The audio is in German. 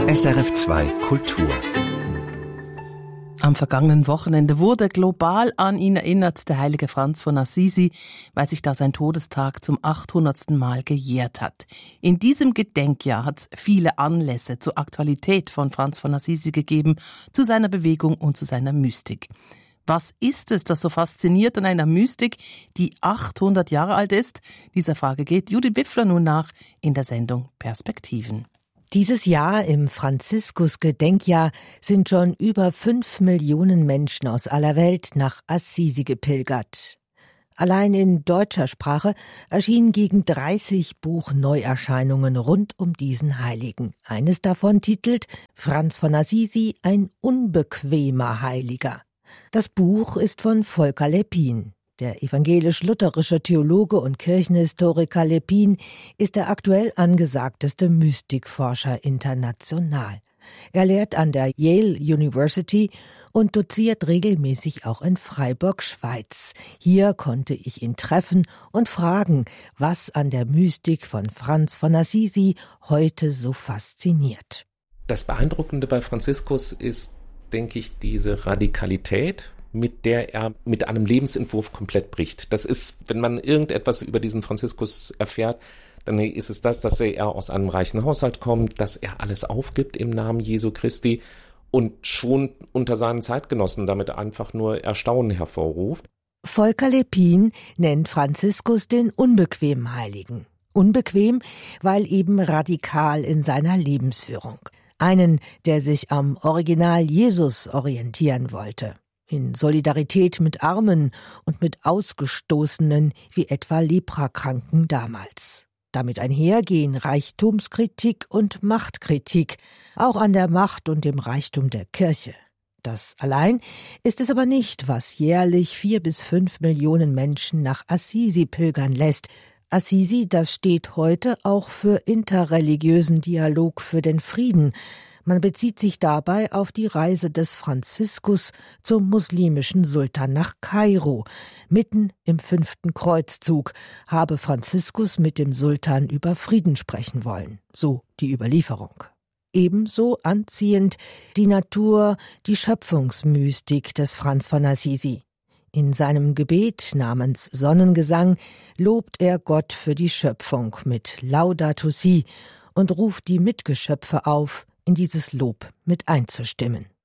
SRF 2 Kultur. Am vergangenen Wochenende wurde global an ihn erinnert, der heilige Franz von Assisi, weil sich da sein Todestag zum 800. Mal gejährt hat. In diesem Gedenkjahr hat es viele Anlässe zur Aktualität von Franz von Assisi gegeben, zu seiner Bewegung und zu seiner Mystik. Was ist es, das so fasziniert an einer Mystik, die 800 Jahre alt ist? Dieser Frage geht Judith Wiffler nun nach in der Sendung Perspektiven. Dieses Jahr im Franziskus-Gedenkjahr sind schon über 5 Millionen Menschen aus aller Welt nach Assisi gepilgert. Allein in deutscher Sprache erschienen gegen 30 Buchneuerscheinungen rund um diesen Heiligen. Eines davon titelt Franz von Assisi, ein unbequemer Heiliger. Das Buch ist von Volker Leppin. Der evangelisch-lutherische Theologe und Kirchenhistoriker Leppin ist der aktuell angesagteste Mystikforscher international. Er lehrt an der Yale University und doziert regelmäßig auch in Freiburg, Schweiz. Hier konnte ich ihn treffen und fragen, was an der Mystik von Franz von Assisi heute so fasziniert. Das Beeindruckende bei Franziskus ist, denke ich, diese Radikalität, mit der er mit einem Lebensentwurf komplett bricht. Das ist, wenn man irgendetwas über diesen Franziskus erfährt, dann ist es das, dass er aus einem reichen Haushalt kommt, dass er alles aufgibt im Namen Jesu Christi und schon unter seinen Zeitgenossen damit einfach nur Erstaunen hervorruft. Volker Leppin nennt Franziskus den unbequemen Heiligen. Unbequem, weil eben radikal in seiner Lebensführung. Einen, der sich am Original Jesus orientieren wollte. In Solidarität mit Armen und mit Ausgestoßenen wie etwa Leprakranken damals. Damit einhergehen Reichtumskritik und Machtkritik, auch an der Macht und dem Reichtum der Kirche. Das allein ist es aber nicht, was jährlich 4 bis 5 Millionen Menschen nach Assisi pilgern lässt. Assisi, das steht heute auch für interreligiösen Dialog für den Frieden. Man bezieht sich dabei auf die Reise des Franziskus zum muslimischen Sultan nach Kairo. Mitten im 5. Kreuzzug habe Franziskus mit dem Sultan über Frieden sprechen wollen, so die Überlieferung. Ebenso anziehend die Natur, die Schöpfungsmystik des Franz von Assisi. In seinem Gebet namens Sonnengesang lobt er Gott für die Schöpfung mit Laudato Si und ruft die Mitgeschöpfe auf, in dieses Lob mit einzustimmen.